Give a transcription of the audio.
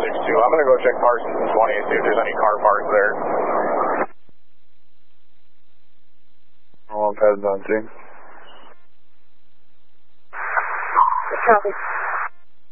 6-2. I'm going to go check Parsons and 20 and see if there's any car parked there. All pads on 2. Copy.